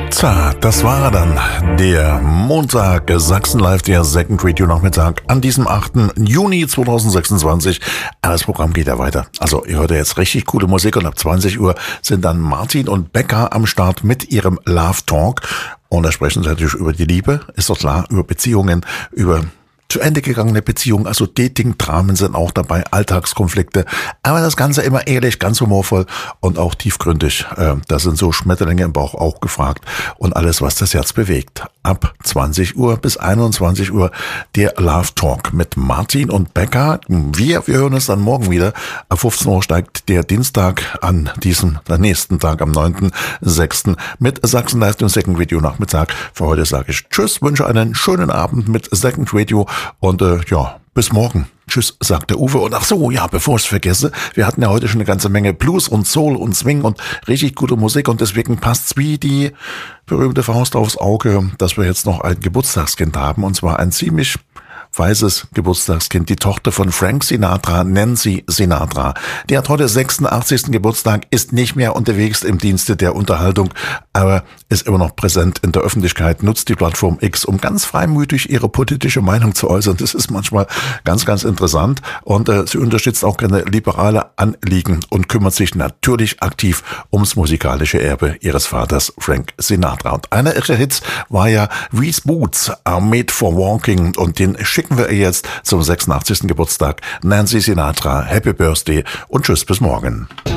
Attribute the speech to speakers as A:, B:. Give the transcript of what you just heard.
A: Tja, das war dann der Montag Sachsen Live, der Second Radio Nachmittag an diesem 8. Juni 2026. Das Programm geht ja weiter. Also ihr hört ja jetzt richtig coole Musik und ab 20 Uhr sind dann Martin und Becca am Start mit ihrem Love Talk. Und da sprechen sie natürlich über die Liebe, ist doch klar, über Beziehungen, über zu Ende gegangene Beziehungen, also Dating-Dramen sind auch dabei, Alltagskonflikte, aber das Ganze immer ehrlich, ganz humorvoll und auch tiefgründig. Da sind so Schmetterlinge im Bauch auch gefragt und alles, was das Herz bewegt. Ab 20 Uhr bis 21 Uhr der Love Talk mit Martin und Becca. Wir hören uns dann morgen wieder. Ab 15 Uhr steigt der Dienstag an diesem nächsten Tag am 9.6. mit Sachsen Live und Second Radio Nachmittag. Für heute sage ich Tschüss, wünsche einen schönen Abend mit Second Radio. Und bis morgen. Tschüss, sagt der Uwe. Und ach so, ja, bevor ich es vergesse, wir hatten ja heute schon eine ganze Menge Blues und Soul und Swing und richtig gute Musik und deswegen passt's wie die berühmte Faust aufs Auge, dass wir jetzt noch ein Geburtstagskind haben und zwar ein ziemlich weißes Geburtstagskind, die Tochter von Frank Sinatra, Nancy Sinatra. Die hat heute 86. Geburtstag, ist nicht mehr unterwegs im Dienste der Unterhaltung, aber ist immer noch präsent in der Öffentlichkeit, nutzt die Plattform X, um ganz freimütig ihre politische Meinung zu äußern. Das ist manchmal ganz, ganz interessant und sie unterstützt auch gerne liberale Anliegen und kümmert sich natürlich aktiv ums musikalische Erbe ihres Vaters Frank Sinatra. Und einer ihrer Hits war ja These Boots Are Made for Walking und den schicken wir jetzt zum 86. Geburtstag Nancy Sinatra. Happy Birthday und tschüss bis morgen.